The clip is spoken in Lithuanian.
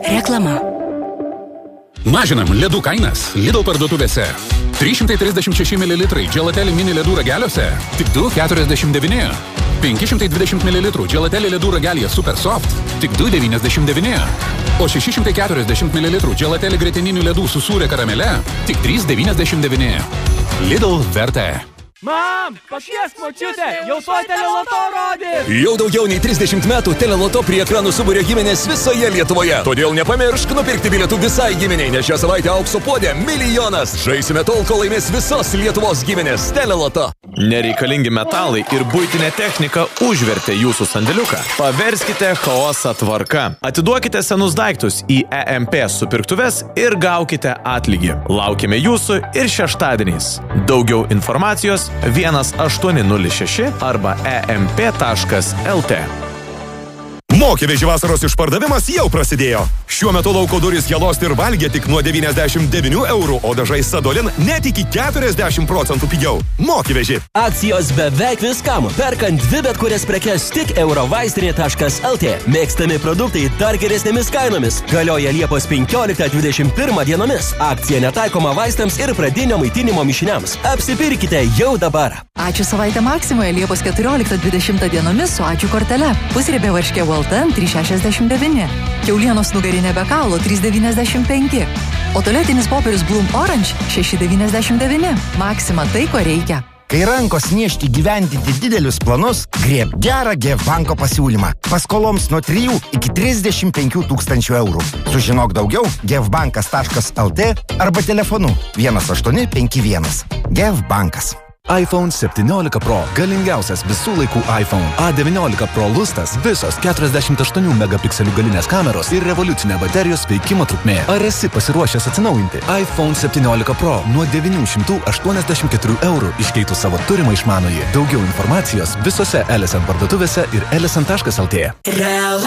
Reklama. Mažinam ledų kainas Lidl parduotuvėse. 336 ml Gelateli mini ledų rageliuose tik 2,49. 520 ml Gelateli ledų ragelyje Super Soft tik 2,99. O 640 ml Gelateli grietininių ledų su sūria karamele tik 3,99. Lidl vertė. Mam, pakviesk močiutę, jau tuoj Teleloto rodė! Jau daugiau nei 30 metų Teleloto prie ekranų suburia giminės visoje Lietuvoje. Todėl nepamiršk nupirkti bilietų visai giminiai, nes šią savaitę aukso puodė 1 milijonas. Žaisime tol, kol laimės visos Lietuvos giminės. Teleloto. Nereikalingi metalai ir buitinė technika užvertė jūsų sandėliuką. Paverskite chaosą tvarka. Atiduokite senus daiktus į EMP supirktuves ir gaukite atlygį. Laukime jūsų ir šeštadieniais. Daugiau informacijos 1806 arba emp.lt. Mokėvežį vasaros išpardavimas jau prasidėjo. Šiuo metu lauko durys Jelost ir Valgė tik nuo 99 eurų, o dažai Sadolin net iki 40% pigiau. Mokėvežį. Akcijos beveik viskam. Perkant 2 bet kurias prekes tik eurovaistinė.lt. Mėgstami produktai dar geresnėmis kainomis. Galioja Liepos 15-21 dienomis. Akcija netaikoma vaistams ir pradinio maitinimo mišiniams. Apsipirkite jau dabar. Ačiū savaitę Maksimoje Liepos 14-20 dienomis su ačiū kortele. Pusribė varškė Walton 3,69. Kiaulienos nugarinė be kaulo 3,95. O tualetinis popierius Bloom Orange 6,99. Maksima tai, ko reikia. Kai rankos niežti gyvendinti didelius planus, grieb gerą GF banko pasiūlymą. Paskoloms nuo 3 iki 35 tūkstančių eurų. Sužinok daugiau gfbankas.lt arba telefonu 1851. GF bankas. iPhone 17 Pro – galingiausias visų laikų iPhone. A19 Pro lustas – visos 48 megapikselių galinės kameros ir revoliucinė baterijos veikimo trukmė. Ar esi pasiruošęs atsinaujinti? iPhone 17 Pro nuo 984 eurų iškeitus savo turimą išmanųjį. Daugiau informacijos visose LSN parduotuvėse ir lsn.lt.